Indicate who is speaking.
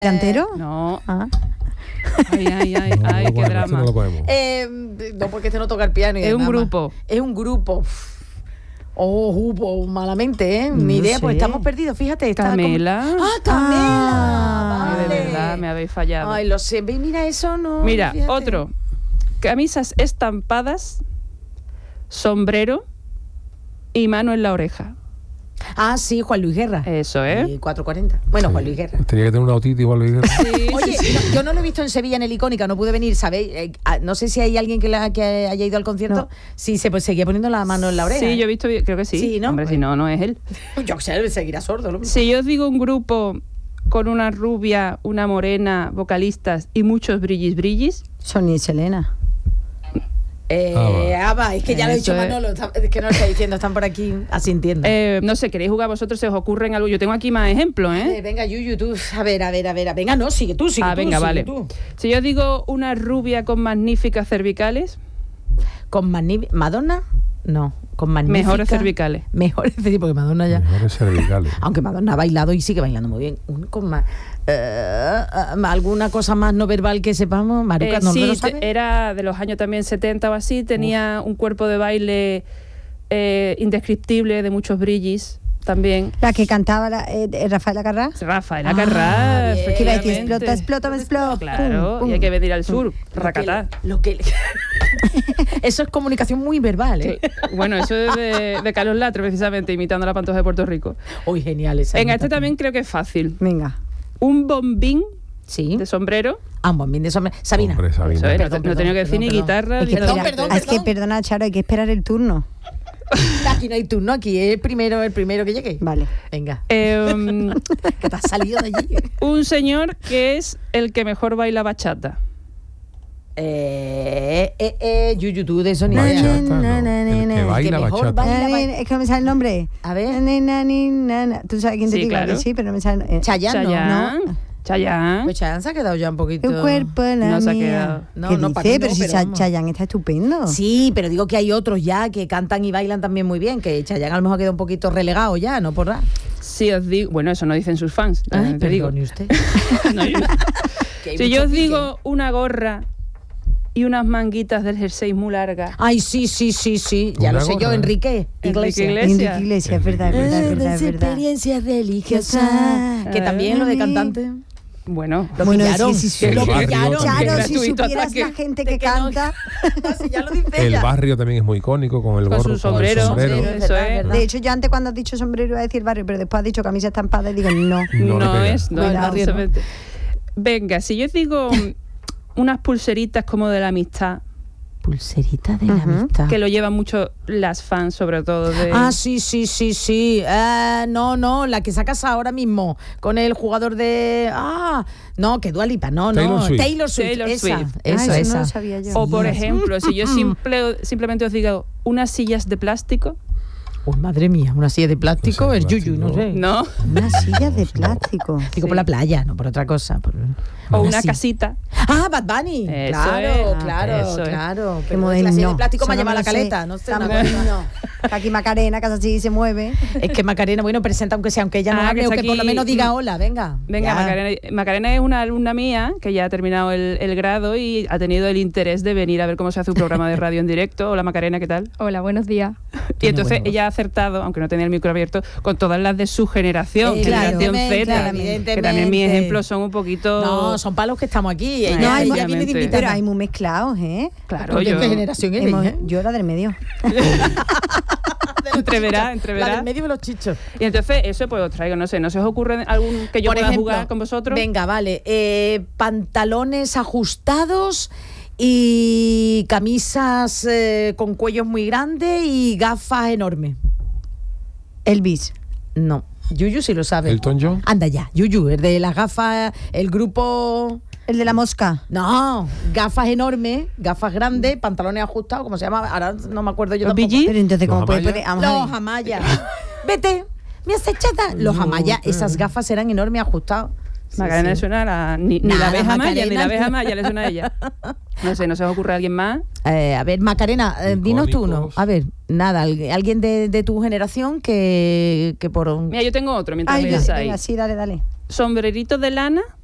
Speaker 1: ¿Delantero?
Speaker 2: No.
Speaker 1: Ah.
Speaker 2: Ay, qué drama.
Speaker 3: No, porque este no toca el piano.
Speaker 2: Es un grupo.
Speaker 3: Es un grupo. Malamente, ¿eh? Ni idea, pues estamos perdidos, fíjate.
Speaker 2: Camela.
Speaker 3: Camela.
Speaker 2: Vale. De verdad, me habéis fallado.
Speaker 3: Ay, lo sé. Mira, eso no.
Speaker 2: Mira,
Speaker 3: fíjate.
Speaker 2: otro. Camisas estampadas, sombrero y mano en la oreja.
Speaker 3: Ah, sí, Juan Luis Guerra.
Speaker 2: Eso, ¿eh?
Speaker 3: 440. Bueno,
Speaker 4: Sí.
Speaker 3: Juan Luis Guerra.
Speaker 4: Tenía que tener una otitis igual Luis Guerra.
Speaker 2: Sí,
Speaker 3: Oye,
Speaker 2: sí.
Speaker 3: no, yo no lo he visto en Sevilla en el Icónica, no pude venir, ¿sabéis? No sé si hay alguien que haya ido al concierto.
Speaker 1: No.
Speaker 3: Sí, se pues, seguía poniendo la mano en la oreja.
Speaker 2: Sí, yo he visto, creo que sí.
Speaker 3: Sí, ¿no?
Speaker 2: Hombre, si no es él.
Speaker 3: Yo sé, seguirá sordo. ¿no?
Speaker 2: Si yo os digo un grupo con una rubia, una morena, vocalistas y muchos brillis,
Speaker 1: Sonia y Selena.
Speaker 3: Es que ya lo he dicho
Speaker 2: Eso es.
Speaker 3: Manolo, es que no lo está diciendo, están por aquí asintiendo.
Speaker 2: no sé, ¿queréis jugar vosotros? ¿Se os ocurren algo? Yo tengo aquí más ejemplos, ¿eh?
Speaker 3: Venga, Yuyu, tú, a ver. Venga, no, sigue tú.
Speaker 2: Venga,
Speaker 3: sigue
Speaker 2: vale.
Speaker 3: tú.
Speaker 2: Si yo digo una rubia con magníficas cervicales,
Speaker 3: Con Madonna, no. Con magnífica.
Speaker 2: mejores cervicales.
Speaker 3: Mejores cervicales, porque Madonna ya.
Speaker 4: Mejores cervicales.
Speaker 3: Aunque Madonna ha bailado y sigue bailando muy bien. Con más. ¿Alguna cosa más no verbal que sepamos? Maruca, ¿no
Speaker 2: sí,
Speaker 3: lo sabes?
Speaker 2: era de los años también 70 o así, tenía un cuerpo de baile indescriptible, de muchos brillis también.
Speaker 1: La que cantaba Rafael Acarrá.
Speaker 2: Rafael Acarrá,
Speaker 3: bien.
Speaker 1: Que iba a decir,
Speaker 2: efectivamente.
Speaker 1: me explota.
Speaker 2: Claro,
Speaker 1: Pum,
Speaker 2: y hay que venir al sur,
Speaker 3: Lo
Speaker 2: racatá.
Speaker 3: que Eso es comunicación muy verbal, ¿eh?
Speaker 2: Bueno, eso es de Carlos Latre, precisamente, imitando la Pantoja de Puerto Rico.
Speaker 3: Uy, genial esa.
Speaker 2: Venga, este
Speaker 3: imitación.
Speaker 2: también creo que es fácil.
Speaker 1: Venga.
Speaker 2: Un bombín
Speaker 3: Sí.
Speaker 2: de sombrero.
Speaker 3: Buen de sombrero. Sabina.
Speaker 4: Hombre, Sabina.
Speaker 2: Eso es,
Speaker 3: Perdón,
Speaker 2: no he tenido que decir
Speaker 3: perdón,
Speaker 2: ni
Speaker 3: perdón.
Speaker 2: guitarra
Speaker 1: Es que
Speaker 2: ni nada.
Speaker 3: Perdón,
Speaker 1: es que perdona, Charo, hay que esperar el turno.
Speaker 3: Aquí no hay turno, aquí es el primero que llegue.
Speaker 1: Vale.
Speaker 3: Venga.
Speaker 2: Eh,
Speaker 3: Que te has salido de allí.
Speaker 2: un señor que es el que mejor baila bachata.
Speaker 3: Yuyu, tú de eso ni
Speaker 4: Bachata,
Speaker 3: idea.
Speaker 4: no. El que baila
Speaker 3: mejor
Speaker 4: bachata.
Speaker 3: baila.
Speaker 1: Es que no me sale el nombre.
Speaker 3: A ver.
Speaker 1: Tú sabes quién te
Speaker 2: Sí,
Speaker 1: digo,
Speaker 2: claro.
Speaker 1: que sí, pero no me sale.
Speaker 3: Chayanne, ¿no?
Speaker 2: Chayanne. Chayanne.
Speaker 3: Pues Chayanne se ha quedado ya un poquito.
Speaker 1: Tu cuerpo, la
Speaker 2: No se ha
Speaker 1: mía.
Speaker 2: quedado.
Speaker 3: No,
Speaker 1: ¿Qué
Speaker 3: no, para
Speaker 1: dice?
Speaker 3: mí no,
Speaker 1: Pero si
Speaker 3: pero vamos.
Speaker 1: Chayanne está estupendo.
Speaker 3: Sí, pero digo que hay otros ya que cantan y bailan también muy bien, que Chayanne a lo mejor ha quedado un poquito relegado ya, no por nada.
Speaker 2: Si os digo, bueno, eso no dicen sus fans, también te digo.
Speaker 3: Perdone usted.
Speaker 2: No,
Speaker 3: Que hay
Speaker 2: si
Speaker 3: mucho
Speaker 2: yo os
Speaker 3: pique.
Speaker 2: digo una gorra y unas manguitas del jersey muy largas.
Speaker 3: Ay, sí. Ya
Speaker 4: Una
Speaker 3: lo sé yo,
Speaker 4: gorra.
Speaker 3: Enrique Iglesias.
Speaker 2: Iglesias.
Speaker 1: Enrique Iglesias, es verdad, es verdad, es verdad, es verdad.
Speaker 3: Experiencia religiosa. Que también lo de cantante.
Speaker 2: Bueno,
Speaker 3: Lo
Speaker 1: Bueno,
Speaker 3: pillaron.
Speaker 1: sí, sí,
Speaker 4: El
Speaker 3: Lo
Speaker 4: barrio
Speaker 3: pillaron.
Speaker 4: también.
Speaker 1: Claro,
Speaker 2: Qué
Speaker 1: si
Speaker 2: gratuito
Speaker 1: supieras
Speaker 2: ataque.
Speaker 1: la gente
Speaker 3: De
Speaker 1: que
Speaker 3: que no.
Speaker 1: canta.
Speaker 3: Si ya lo dice
Speaker 4: El
Speaker 3: ella.
Speaker 4: barrio también es muy icónico, con el
Speaker 2: Con
Speaker 4: gorro,
Speaker 2: su sombrero.
Speaker 4: con el sombrero.
Speaker 3: Sombrero.
Speaker 2: Eso
Speaker 3: verdad,
Speaker 2: es.
Speaker 3: verdad.
Speaker 1: De hecho, yo antes cuando has dicho sombrero iba a decir barrio, pero después has dicho camisa estampada y digo no.
Speaker 4: No le
Speaker 2: no
Speaker 4: pega.
Speaker 2: es. No,
Speaker 3: Cuidado,
Speaker 2: precisamente. Venga, si yo os digo unas pulseritas como de la amistad,
Speaker 3: Pulserita de la
Speaker 1: Ujú.
Speaker 3: amistad.
Speaker 2: que lo llevan mucho las fans, sobre todo de...
Speaker 3: Ah, sí. No, la que sacas ahora mismo con el jugador de... No, que Dua Lipa, no.
Speaker 4: Taylor Swift.
Speaker 3: Taylor Swift,
Speaker 2: Taylor
Speaker 3: esa.
Speaker 2: Swift.
Speaker 3: Esa,
Speaker 1: eso no
Speaker 3: esa.
Speaker 1: lo sabía yo.
Speaker 2: O por ejemplo, si yo simplemente os digo unas sillas de plástico,
Speaker 3: Uy, madre mía, una silla de plástico,
Speaker 4: Una
Speaker 3: el
Speaker 4: silla de
Speaker 3: yuyu, no
Speaker 4: plástico.
Speaker 3: sé.
Speaker 2: ¿no?
Speaker 1: Una silla de plástico.
Speaker 3: Digo, por la playa, no por otra cosa.
Speaker 2: O una
Speaker 3: silla.
Speaker 2: casita.
Speaker 3: Bad Bunny.
Speaker 2: Eso
Speaker 3: claro,
Speaker 2: es.
Speaker 3: claro,
Speaker 2: Eso es.
Speaker 3: claro.
Speaker 1: Qué
Speaker 3: Pero
Speaker 1: moderno.
Speaker 3: la silla de plástico me ha
Speaker 1: Eso
Speaker 3: llevado
Speaker 1: no
Speaker 3: la
Speaker 1: me lo sé.
Speaker 3: caleta, no sé.
Speaker 1: Tan
Speaker 3: una cosa.
Speaker 1: moderno. Aquí Macarena, que así se mueve.
Speaker 3: Es que Macarena, bueno, presenta aunque ella no
Speaker 2: Ah,
Speaker 3: hable
Speaker 2: que
Speaker 3: o
Speaker 2: está
Speaker 3: que por lo
Speaker 2: aquí.
Speaker 3: menos diga hola, venga.
Speaker 2: Venga,
Speaker 3: Ya.
Speaker 2: Macarena es una alumna mía que ya ha terminado el grado y ha tenido el interés de venir a ver cómo se hace un programa de radio en directo. Hola Macarena, ¿qué tal?
Speaker 5: Hola, buenos días.
Speaker 2: Y entonces
Speaker 3: buena voz.
Speaker 2: ella ha acertado, aunque no tenía el micro abierto, con todas las de su generación, generación Z,
Speaker 3: evidentemente.
Speaker 2: que también mis ejemplos son un poquito...
Speaker 3: No, son palos que estamos aquí.
Speaker 2: No,
Speaker 3: Ella,
Speaker 2: hay
Speaker 3: ella viene de
Speaker 2: obviamente.
Speaker 3: invitada.
Speaker 1: Pero hay muy mezclados, ¿eh?
Speaker 2: Claro,
Speaker 3: Porque
Speaker 2: yo...
Speaker 3: ¿qué generación eres,
Speaker 1: Hemos-
Speaker 3: eh?
Speaker 1: Yo la del medio.
Speaker 2: Entreverá.
Speaker 3: La del medio de los chichos.
Speaker 2: Y entonces eso pues os traigo, no sé, ¿no se os ocurre algún que yo
Speaker 3: Por
Speaker 2: pueda
Speaker 3: ejemplo,
Speaker 2: jugar con vosotros?
Speaker 3: Venga, vale. Pantalones ajustados y camisas con cuellos muy grandes y gafas enormes.
Speaker 1: Elvis.
Speaker 3: No, Yuyu sí lo sabe.
Speaker 4: Elton John.
Speaker 3: Anda ya, Yuyu, el de las gafas, el grupo...
Speaker 1: El de la mosca.
Speaker 3: No, gafas enormes, gafas grandes, pantalones ajustados, ¿cómo se llama? Ahora no me acuerdo yo
Speaker 2: ¿Los
Speaker 3: tampoco.
Speaker 2: Bee Gees?
Speaker 1: Pero entonces,
Speaker 4: ¿Los
Speaker 1: ¿cómo puede
Speaker 4: Amaya?
Speaker 1: poner? Vamos a
Speaker 3: Los
Speaker 1: ver.
Speaker 3: Amaya. Vete, me has echado. Los Amaya, esas gafas eran enormes ajustados.
Speaker 2: Macarena le suena ni la
Speaker 3: Nada,
Speaker 2: abeja maya, ni la
Speaker 3: Macarena.
Speaker 2: abeja maya le suena a ella. No sé, ¿no se os ocurre alguien más?
Speaker 3: A ver, Macarena, dinos tú uno.
Speaker 4: Icónicos.
Speaker 3: A ver, nada, alguien de tu generación que por...
Speaker 2: Mira, yo tengo otro mientras
Speaker 1: Ay,
Speaker 2: pensáis.
Speaker 1: venga, sí, dale.
Speaker 2: Sombrerito de lana